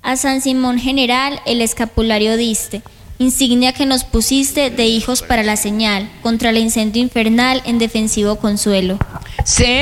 A San Simón General el escapulario diste, insignia que nos pusiste de hijos para la señal, contra el incendio infernal en defensivo consuelo.